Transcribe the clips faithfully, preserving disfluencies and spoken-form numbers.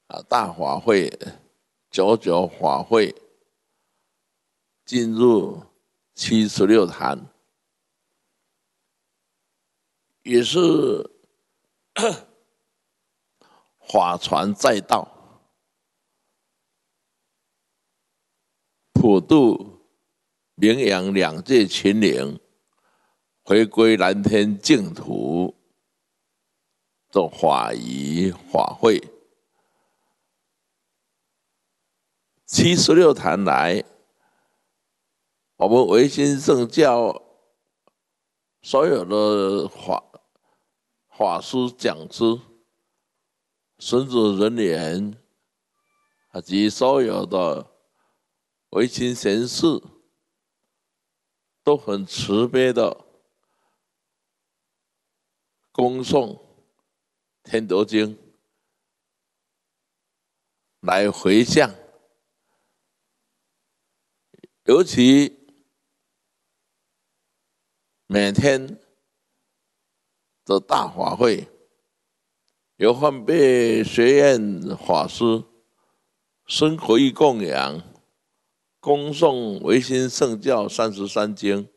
啊大法会九九法会进入七十六坛，也是法船载道，普渡名扬两界群灵，回归蓝天净土的法仪法会。七十六坛来，我们维新圣教所有的法法师讲师、神职人员以及所有的维新贤士，都很慈悲的恭诵《天德经》，来回向。尤其每天的大法会，由换贝学院法师生活义供养，恭诵维新圣教三十三经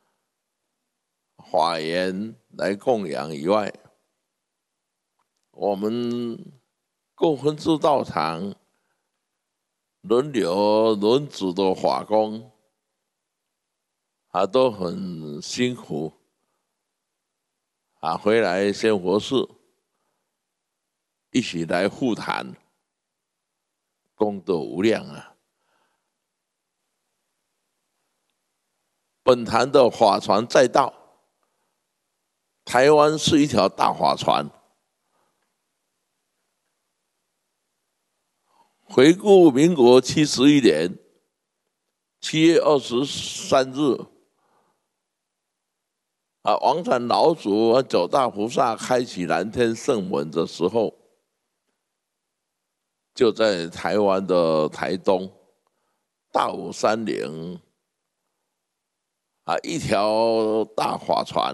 法言来供养以外，我们各分支道场轮流轮值的法工啊，都很辛苦啊，回来仙佛寺一起来护坛，功德无量啊！本坛的法船载道，台湾是一条大法船。回顾民国七十一年七月二十三日，啊，王禅老祖和九大菩萨开启蓝天圣门的时候，就在台湾的台东大武山岭啊，一条大法船，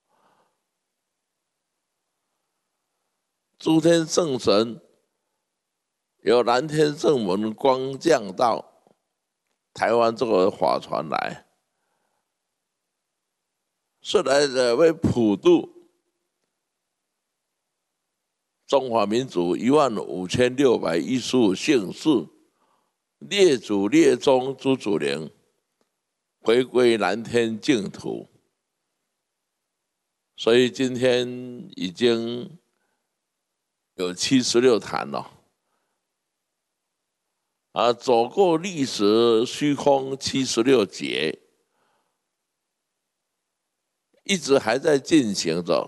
诸天圣神由蓝天圣门光降到台湾这个法船来，是来为普渡中华民族一万五千六百一十五姓氏列祖列宗诸祖灵回归蓝天净土，所以今天已经有七十六坛了。啊，走过历史虚空七十六劫，一直还在进行着。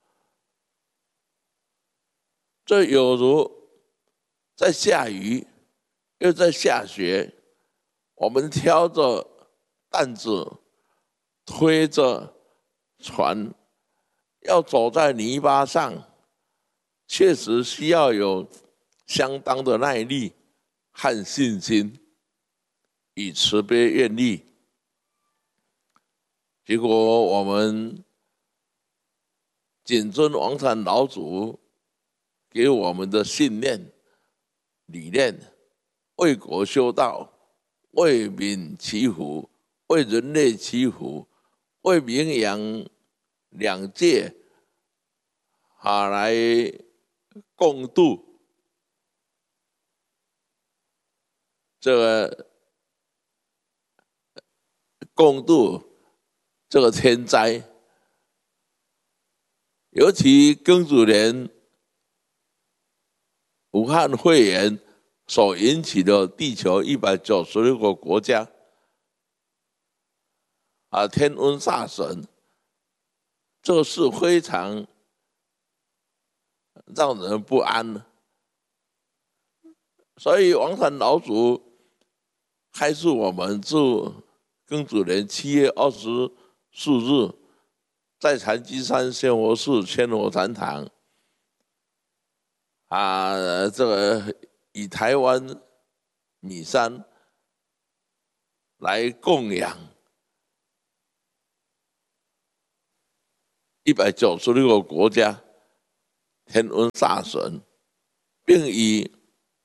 这有如在下雨，又在下雪，我们挑着担子，推着船，要走在泥巴上，确实需要有相当的耐力和信心与慈悲愿力。结果我们谨遵王禅老祖给我们的信念理念，为国修道，为民祈福，为人类祈福，为名扬两界啊来共度这个共度这个天灾，尤其庚子年武汉肺炎所引起的地球一百九十六个国家啊天瘟煞神，这是非常让人不安。所以王禅老祖开示我们，自庚子年七月二十四日，在禅机山仙佛寺千佛禅堂啊，这个以台湾米山来供养一百九十六个国家天瘟煞神，并以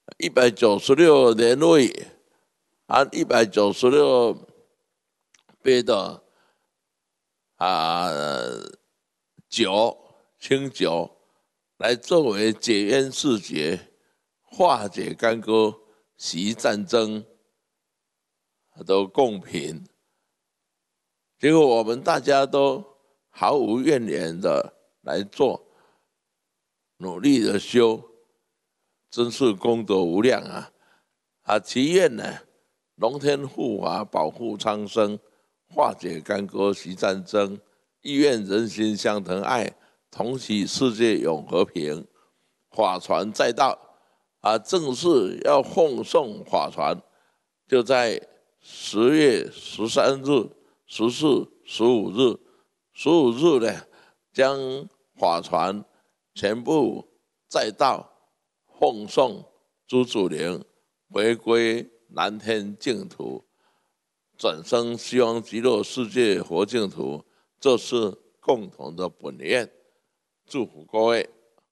一百九十六年味，按一百九十六杯的啊酒清酒来作为解冤释结、化解干戈、息战争的贡品。结果我们大家都毫无怨言的来做，努力的修，真是功德无量啊！啊，祈愿呢，龙天护法保护苍生，化解干戈息战争，意愿人心相疼爱，同喜世界永和平。法船载道啊，正式要奉送法船，就在十月十三日、十四、十五日，十五日呢，将法船全部载到，奉送朱祖陵回归南天净土，转生西方极乐世界佛净土，这是共同的本愿。祝福各位。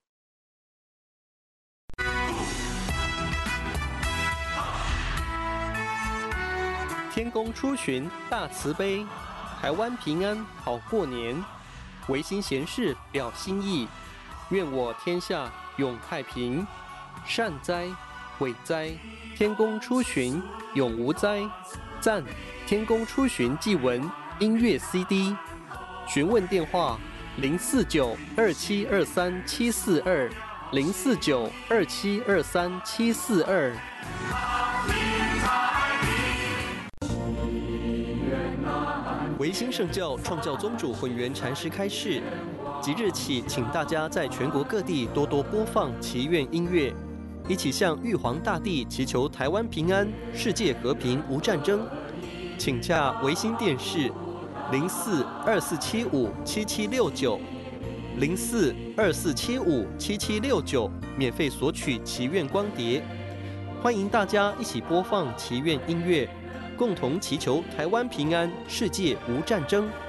天公出巡大慈悲，台湾平安好过年。唯心闲事表心意，愿我天下永太平。善哉，伟哉，天公出巡永无灾。赞，天公出巡祭文音乐 C D。询问电话：零四九二七二三七四二，零四九二七二三七四二。唯心圣教创教宗主混元禅师开示，即日起，请大家在全国各地多多播放祈愿音乐，一起向玉皇大帝祈求台湾平安、世界和平、无战争。请洽唯心电视零四二四七五七七六九零四二四七五七七六九，免费索取祈愿光碟。欢迎大家一起播放祈愿音乐，共同祈求台湾平安，世界无战争。